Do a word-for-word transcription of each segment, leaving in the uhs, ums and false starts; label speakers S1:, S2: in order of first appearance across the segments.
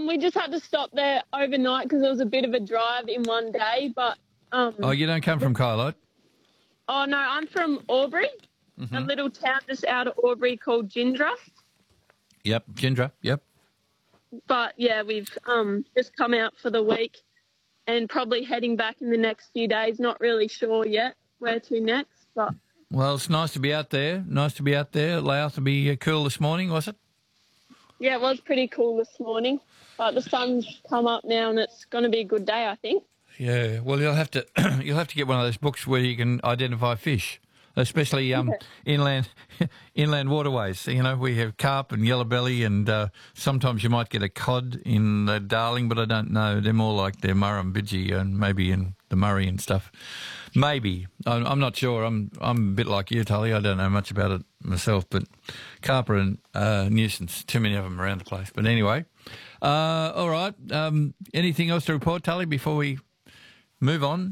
S1: we just had to stop there overnight because it was a bit of a drive in one day. But um,
S2: Oh, you don't come from Kylote?
S1: oh no, I'm from Albury,
S2: Mm-hmm.
S1: a little town just out of Albury called Gindra.
S2: Yep, Gindra, yep.
S1: But yeah, we've um just come out for the week and probably heading back in the next few days. Not really sure yet where to next, but
S2: Well, it's nice to be out there. Nice to be out there. Laos to be uh, cool this morning, was it?
S1: yeah, it was pretty cool this morning. But the sun's come up now and it's going to be a good day, I think.
S2: Yeah. Well, you'll have to you'll have to get one of those books where you can identify fish, especially um, inland inland waterways. You know, we have carp and yellow belly, and uh, sometimes you might get a cod in the Darling, but I don't know. They're more like they're Murrumbidgee and maybe in the Murray and stuff. Maybe. I'm, I'm not sure. I'm I'm a bit like you, Tully. I don't know much about it myself, but carp are a uh, nuisance. Too many of them around the place. But anyway, uh, all right. Um, anything else to report, Tully, before we move on?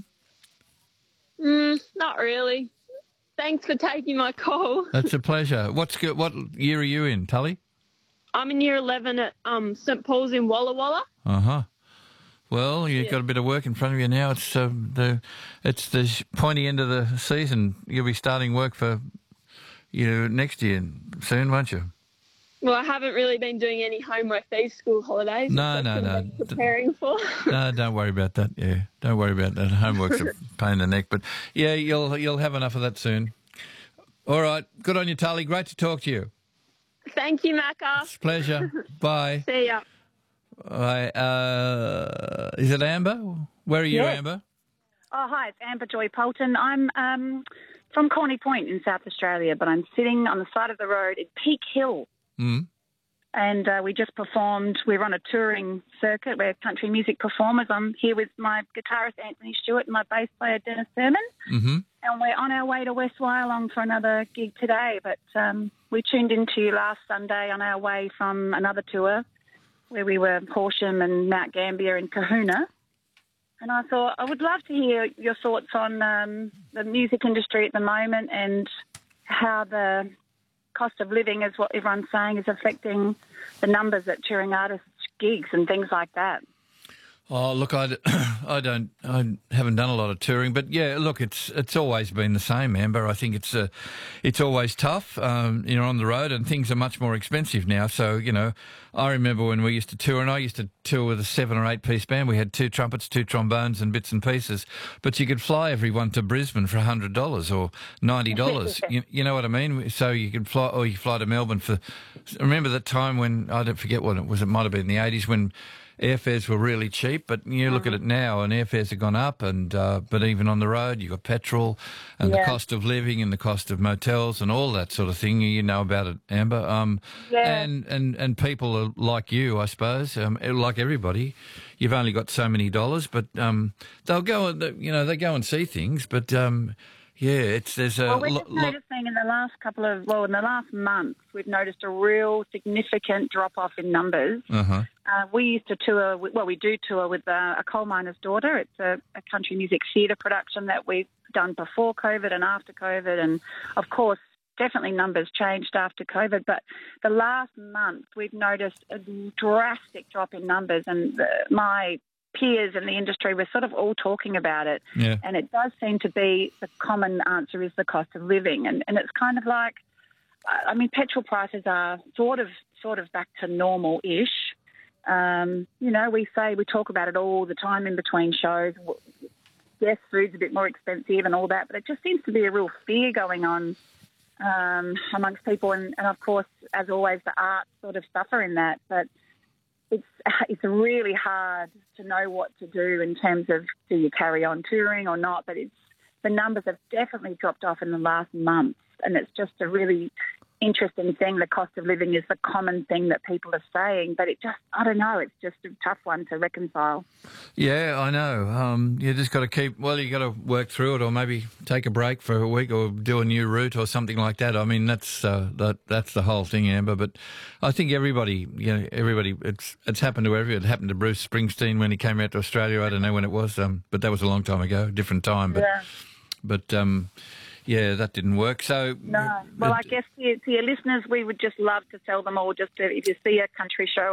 S1: Mm, not really. Thanks for taking my call.
S2: That's a pleasure. What's good, what year are you in, Tully?
S1: I'm in year eleven at um, St Paul's in Walla Walla.
S2: Uh-huh. Well, you've
S1: Yeah.
S2: got a bit of work in front of you now. It's uh, the it's the sh- pointy end of the season. You'll be starting work for you know, next year soon, won't you?
S1: Well, I haven't really been doing any homework these school holidays.
S2: No,
S1: That's
S2: no,
S1: what
S2: no.
S1: I'm preparing for.
S2: No, don't worry about that. Yeah, don't worry about that. Homework's a pain in the neck, but yeah, you'll you'll have enough of that soon. All right, good on you, Tully. Great to talk to you.
S1: Thank you, Macca.
S2: It's a pleasure. Bye.
S1: See ya.
S2: Bye. Uh, is it Amber? Where are you,
S3: Yes.
S2: Amber?
S3: Oh, hi, it's Amber Joy Polton. I'm um, from Corny Point in South Australia, but I'm sitting on the side of the road at Peak Hill.
S2: Mm.
S3: And uh, we just performed, we're on a touring circuit, we're country music performers. I'm here with my guitarist Anthony Stewart and my bass player Dennis Sermon.
S2: Mm-hmm.
S3: And we're on our way to West Wyalong for another gig today. But um, we tuned into you last Sunday on our way from another tour where we were Horsham and Mount Gambier and Kahuna. And I thought I would love to hear your thoughts on um, the music industry at the moment and how the cost of living, is what everyone's saying, is affecting the numbers at touring artists' gigs and things like that.
S2: Oh, look, I, I don't, I haven't done a lot of touring, but yeah, look, it's it's always been the same, Amber. I think it's uh, it's always tough, um, you know, on the road, and things are much more expensive now. So, you know, I remember when we used to tour, and I used to tour with a seven or eight piece band. We had two trumpets, two trombones, and bits and pieces. But you could fly everyone to Brisbane for a hundred dollars or ninety dollars. you, you know what I mean? So you could fly, or you could fly to Melbourne for. Remember that time when I don't forget what it was. It might have been in the eighties when airfares were really cheap, but you look at it now and airfares have gone up, and uh, but even on the road you've got petrol and
S3: Yeah.
S2: the cost of living and the cost of motels and all that sort of thing. You know about it, Amber. Um,
S3: Yeah.
S2: And, and, and people are like you, I suppose, um, like everybody. You've only got so many dollars, but um, they'll go, you know, they go and see things, but um, yeah, it's there's a
S3: Well, we're
S2: lo-
S3: just
S2: lo-
S3: noticing in the last couple of, well, in the last month, we've noticed a real significant drop-off in numbers.
S2: uh-huh.
S3: Uh, we used to tour, with, well, we do tour with uh, A Coal Miner's Daughter. It's a, a country music theatre production that we've done before COVID and after COVID. And, of course, definitely numbers changed after COVID. But the last month, we've noticed a drastic drop in numbers. And the, my peers in the industry were sort of all talking about it.
S2: Yeah.
S3: And it does seem to be the common answer is the cost of living. And, and it's kind of like, I mean, petrol prices are sort of sort of back to normal-ish. Um, you know, we say, we talk about it all the time in between shows. Yes, food's a bit more expensive and all that, but it just seems to be a real fear going on um, amongst people. And, and, of course, as always, the arts sort of suffer in that. But it's it's really hard to know what to do in terms of do you carry on touring or not. But it's the numbers have definitely dropped off in the last month, and it's just a really interesting thing. The cost of living is the common thing that people are saying, but it just, I don't know, it's just a tough one to reconcile.
S2: Yeah, I know. Um, you just got to keep, well, you got to work through it, or maybe take a break for a week or do a new route or something like that. I mean, that's uh, that that's the whole thing, Amber. But I think everybody, you know, everybody, it's it's happened to everyone. It happened to Bruce Springsteen when he came out to Australia. I don't know when it was, um, but that was a long time ago, different time. But,
S3: Yeah.
S2: but um, yeah, that didn't work. So
S3: No. Well, I guess to, to your listeners, we would just love to tell them all just to, if you see a country show